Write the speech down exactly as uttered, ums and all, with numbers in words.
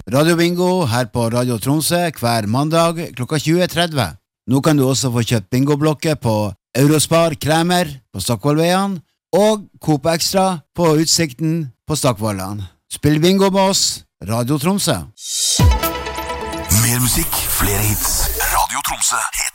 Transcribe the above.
Radio Bingo her på Radio Tromsø hver mandag klokka tjue tretti. Nå kan du også få kjøpt bingoblokker på Eurospar Kremer på Stockvollveien og Coop Extra på Utsikten på Stockvollan. Spill bingo med oss, Radio Tromsø. Mer musikk, flere hits. Radio Tromsø.